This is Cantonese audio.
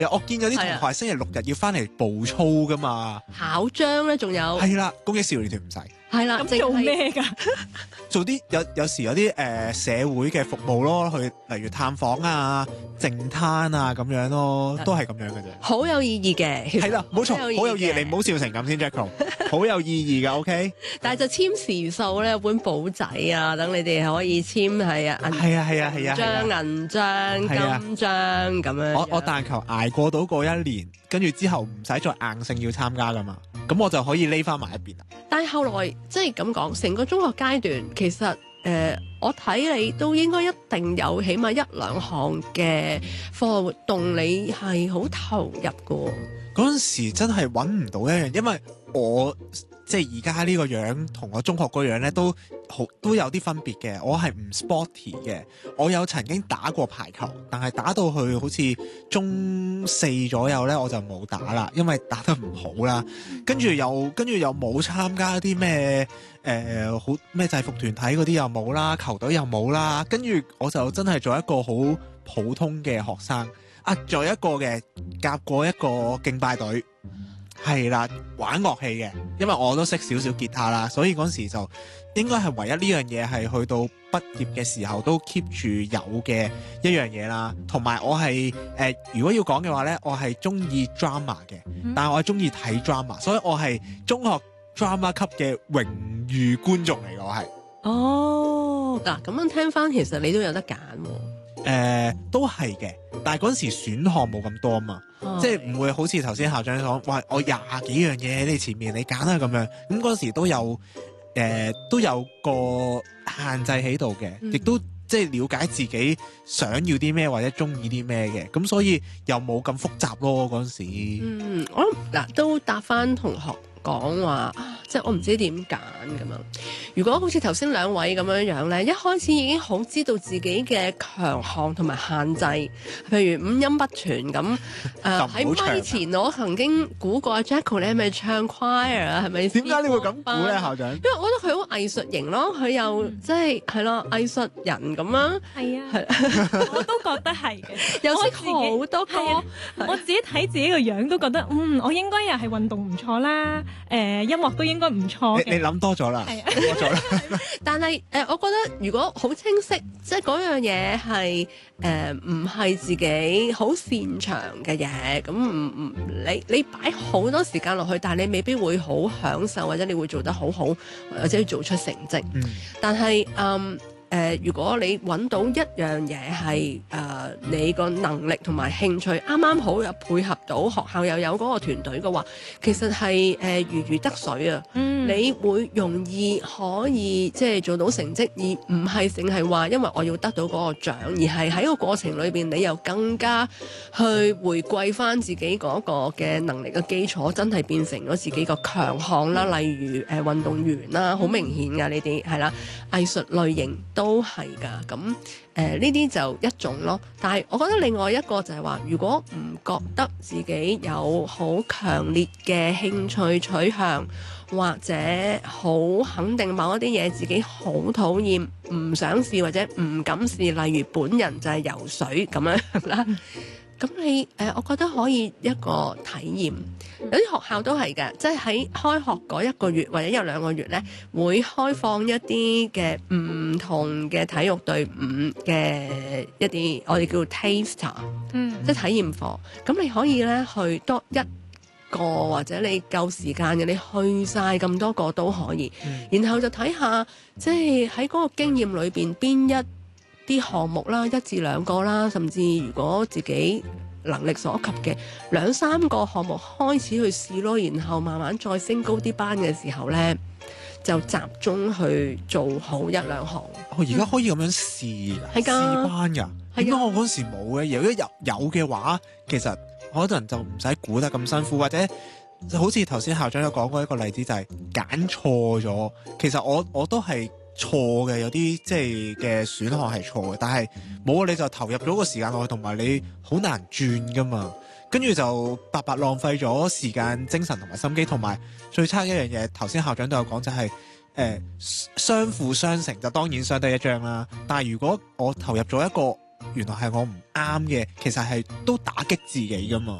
我見有啲同學係星期六日要翻嚟步操噶嘛。 考章咧，仲有係啦，公益少年團唔使。 係啦， 咁做咩㗎？ 做啲有時有啲社會嘅服務咯，去例如探訪啊、淨灘啊咁樣咯，都係咁樣嘅啫。 好有意義嘅， 係啦，冇錯，好有意義。你唔好笑成咁先 Jacko 好有意義㗎 OK。 但係就簽時數咧，有本簿仔啊，等你哋可以簽係啊，銀章、銀章、金章咁樣。 我但求捱過到嗰一年，跟住之後唔使再硬性要參加㗎嘛，咁我就可以匿翻埋一邊啦。 但係後來即係咁講，成個中學階段其實我睇你都應該一定有起碼1-2項嘅課外活動，你係好投入㗎。 嗰陣時真係揾唔到一樣，因為我即係而家呢個樣同我中學嗰樣咧都有啲分別嘅。我係唔 sporty 嘅，我有曾經打過排球，但係打到去好似中4左右咧，我就冇打啦，因為打得唔好啦。跟住又冇參加啲咩好咩制服團體嗰啲又冇啦，球隊又冇啦。跟住我就真係做一個好普通嘅學生。仲有一個嘅夾過一個敬拜隊，係啦，玩樂器嘅，因為我都識少少吉他啦，所以嗰時就應該係唯一呢樣嘢係去到畢業嘅時候都 keep 住有嘅一樣嘢啦。同埋我係如果要講嘅話呢，我係中意 drama 嘅，但係我係中意睇 drama， 所以我係中學 drama 級嘅榮譽觀眾嚟嘅，我係。 哦，嗱咁樣聽翻，其實你都有得揀喎。 都係嘅，但係嗰陣時選項冇咁多嘛，即係唔會好似頭先校長講，哇！我20幾樣嘢喺你前面，你揀啦咁樣。咁嗰陣時都有個限制喺度嘅，亦都即係了解自己想要啲咩或者中意啲咩嘅，咁所以又冇咁複雜咯嗰陣時。 我諗都答翻同學講話，即係我唔知點揀咁樣。如果好似頭先兩位咁樣咧，一開始已經好知道自己嘅強項同埋限制，譬如五音不全咁。喺咪前我曾經估過 Jacko 你係咪唱 choir 啊？係咪？ 點解你會咁估咧，校長？ 因為我覺得佢好藝術型咯，佢又即係係咯藝術人咁樣。 係啊，我都覺得係嘅。 又識好多歌， 我自己睇自己個樣都覺得，我應該又係運動唔錯啦，音樂都應該唔錯嘅。 你諗多咗啦，多咗啦。 但係我覺得如果好清晰，即係嗰樣嘢係唔係自己好擅長嘅嘢，咁你擺好多時間落去，但係你未必會好享受，或者你會做得好好，或者做出成績。但係如果你揾到一樣嘢係你個能力同埋興趣啱啱好又配合到學校又有嗰個團隊嘅話，其實係如魚得水啊！你會容易可以即係做到成績，而唔係淨係話因為我要得到嗰個獎，而係喺個過程裏邊你又更加去回歸翻自己嗰個嘅能力嘅基礎，真係變成咗自己個強項啦。例如運動員啦，好明顯㗎呢啲係啦，藝術類型都係㗎。咁呢啲就一種咯。但係我覺得另外一個就係話，如果唔覺得自己有好強烈嘅興趣取向，或者好肯定某一啲嘢自己好討厭，唔想試或者唔敢試，例如本人就係游水咁樣啦。咁你我覺得可以一個體驗，有啲學校都係嘅，即係喺開學嗰1個月或者1-2個月呢，會開放一啲嘅唔同嘅體育隊伍嘅一啲我哋叫 taster，即係體驗課。咁你可以呢去多1個或者你夠時間嘅，你去晒咁多個都可以。然後就睇下即係喺嗰個經驗裏邊邊一啲項目啦，1至2個啦，甚至如果自己能力所及嘅2-3個項目開始去試咯，然後慢慢再升高啲班嘅時候呢，就集中去做好1-2項。 而家可以咁樣試㗎，試班㗎。點解我嗰時冇嘅？如果有嘅話，其實可能就唔使估得咁辛苦，或者好似頭先校長有講過一個例子，就係揀錯咗。其實我都係錯嘅，有啲即係嘅選項係錯嘅，但係冇你就投入咗個時間落去，同埋你好難轉噶嘛，跟住就白白浪費咗時間、精神同埋心機，同埋最差一樣嘢，頭先校長都有講就係相輔相成，就當然相得益彰啦。但係如果我投入咗一個原來係我唔啱嘅，其實係都打擊自己噶嘛。